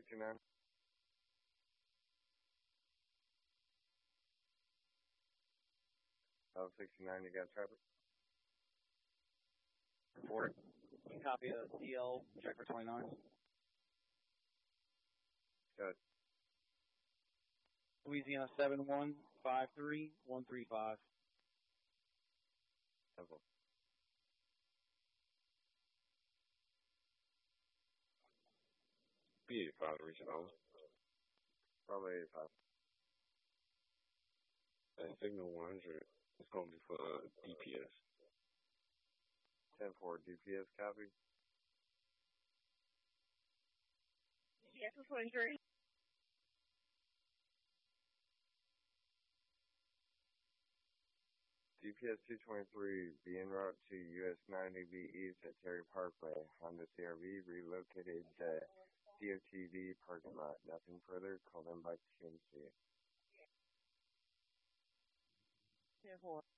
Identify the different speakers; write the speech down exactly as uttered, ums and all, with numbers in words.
Speaker 1: sixty-nine. Alpha sixty-nine, you got traffic?
Speaker 2: Report. Copy of D L, check for twenty-nine.
Speaker 1: Good.
Speaker 2: Louisiana seven one five three one three five.
Speaker 1: Simple.
Speaker 3: B eighty-five, reaching over.
Speaker 1: Probably eighty-five.
Speaker 3: Hey, signal one hundred. It's going to be for uh, D P S.
Speaker 1: ten four, D P S copy.
Speaker 4: Yes, it's one hundred.
Speaker 1: D P S two twenty-three, be en route to U S ninety V East at Terry Parkway. Honda C R V relocated to D O T V parking lot. Nothing further. Call them by T M C.
Speaker 4: ten four.